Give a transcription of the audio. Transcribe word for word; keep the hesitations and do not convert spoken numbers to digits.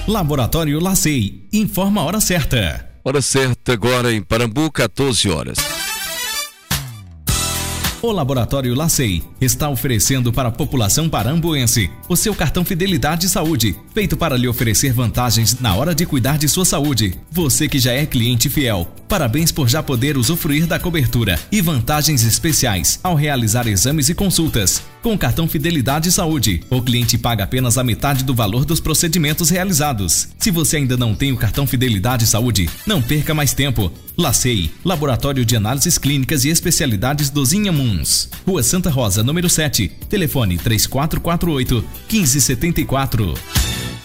Laboratório Lacei, informa a hora certa. Hora certa agora em Parambu, quatorze horas. O Laboratório Lacei está oferecendo para a população parambuense o seu cartão Fidelidade Saúde, feito para lhe oferecer vantagens na hora de cuidar de sua saúde. Você que já é cliente fiel, parabéns por já poder usufruir da cobertura e vantagens especiais ao realizar exames e consultas. Com o cartão Fidelidade Saúde, o cliente paga apenas a metade do valor dos procedimentos realizados. Se você ainda não tem o cartão Fidelidade Saúde, não perca mais tempo. Lacei, Laboratório de Análises Clínicas e Especialidades dos Inhamuns. Rua Santa Rosa, número sete. Telefone três quatro quatro oito, um cinco sete quatro.